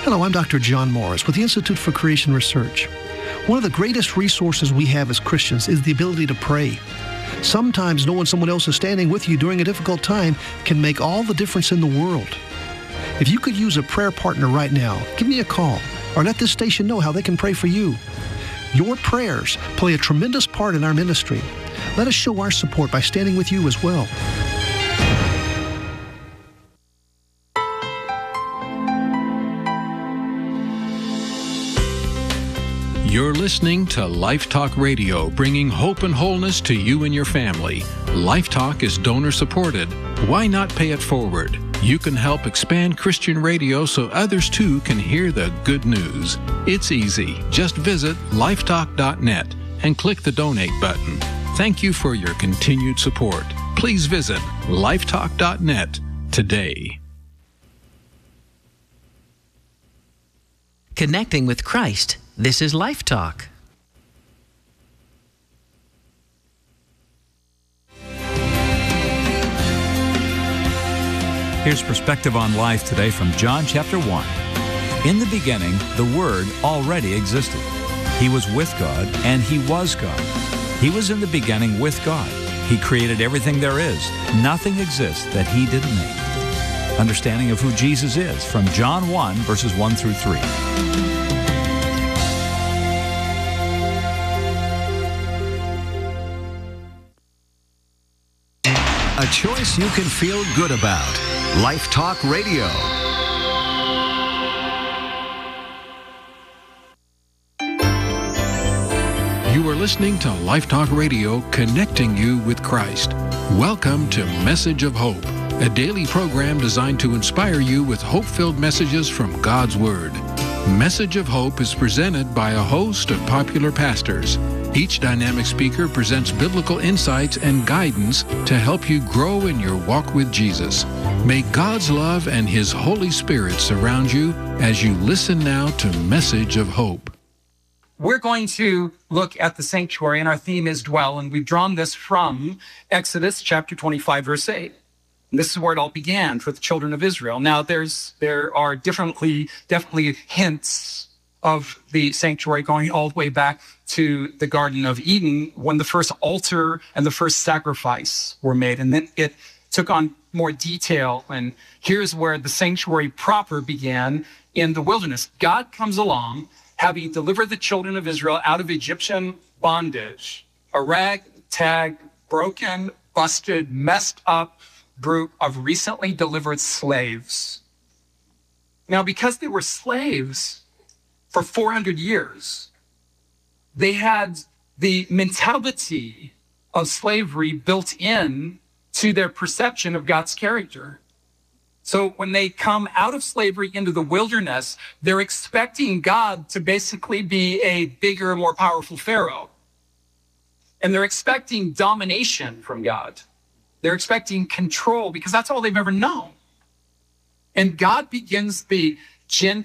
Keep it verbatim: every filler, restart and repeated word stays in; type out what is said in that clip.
Hello, I'm Doctor John Morris with the Institute for Creation Research. One of the greatest resources we have as Christians is the ability to pray. Sometimes knowing someone else is standing with you during a difficult time can make all the difference in the world. If you could use a prayer partner right now, give me a call or let this station know how they can pray for you. Your prayers play a tremendous part in our ministry. Let us show our support by standing with you as well. You're listening to Life Talk Radio, bringing hope and wholeness to you and your family. Life Talk is donor-supported. Why not pay it forward? You can help expand Christian radio so others too can hear the good news. It's easy. Just visit lifetalk dot net and click the donate button. Thank you for your continued support. Please visit lifetalk dot net today. Connecting with Christ. This is Life Talk. Here's perspective on life today from John chapter one. In the beginning, the Word already existed. He was with God, and He was God. He was in the beginning with God. He created everything there is. Nothing exists that He didn't make. Understanding of who Jesus is from John one, verses one through three. A choice you can feel good about. Life Talk Radio. You are listening to Life Talk Radio, connecting you with Christ. Welcome to Message of Hope, a daily program designed to inspire you with hope-filled messages from God's Word. Message of Hope is presented by a host of popular pastors. Each dynamic speaker presents biblical insights and guidance to help you grow in your walk with Jesus. May God's love and His Holy Spirit surround you as you listen now to Message of Hope. We're going to look at the sanctuary, and our theme is dwell, and we've drawn this from Exodus chapter twenty-five, verse eight. And this is where it all began for the children of Israel. Now, there's there are differently, definitely hints of the sanctuary going all the way back to the Garden of Eden when the first altar and the first sacrifice were made. And then it took on more detail. And here's where the sanctuary proper began in the wilderness. God comes along, having delivered the children of Israel out of Egyptian bondage, a ragtag, broken, busted, messed up group of recently delivered slaves. Now, because they were slaves for four hundred years, they had the mentality of slavery built in to their perception of God's character. So when they come out of slavery into the wilderness, they're expecting God to basically be a bigger, more powerful Pharaoh. And they're expecting domination from God. They're expecting control because that's all they've ever known. And God begins the